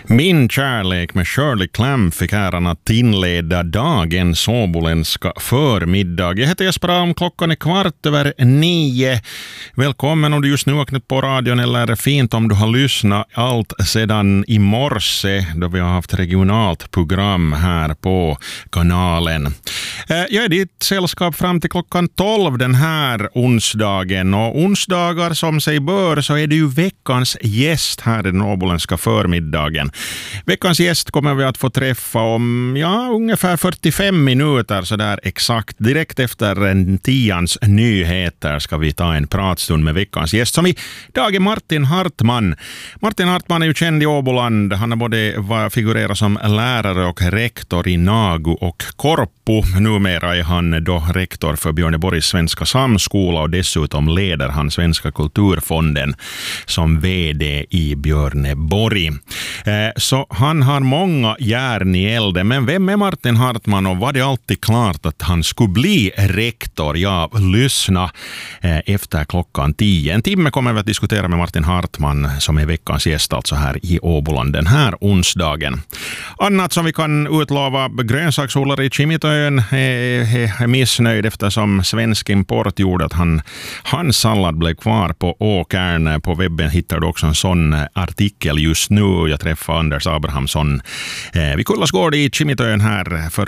Min kärlek med Shirley Clamp fick äran att inleda dagens åboländska förmiddag. Jag heter Jesper Alm, klockan är 8:15. Välkommen om du just nu har knäppt på radion, eller fint om du har lyssnat allt sedan i morse då vi har haft regionalt program här på kanalen. Jag är ditt sällskap fram till klockan 12 den här onsdagen, och onsdagar som sig bör så är det ju veckans gäst här i den åboländska förmiddagen. Veckans gäst kommer vi att få träffa om ungefär 45 minuter så där exakt. Direkt efter 10:ans nyheter ska vi ta en pratstund med veckans gäst som idag är Martin Hartman. Martin Hartman är ju känd i Åboland. Han har både figurerat som lärare och rektor i Nagu och Korpo. Numera är han då rektor för Björneborgs svenska samskola och dessutom leder han Svenska kulturfonden som vd i Björneborg. Så han har många järn i elden. Men vem är Martin Hartman och var det alltid klart att han skulle bli rektor? Ja, lyssna efter klockan 10. En timme kommer vi att diskutera med Martin Hartman som är veckans gäst alltså här i Åboland den här onsdagen. Annat som vi kan utlova: grönsaksodlare i Kimitöön är missnöjd eftersom svensk import gjorde att hans sallad blev kvar på åkern. På webben hittar du också en sån artikel just nu. Jag träffar Anders Abrahamsson vid Kullasgård i Kimitöön här för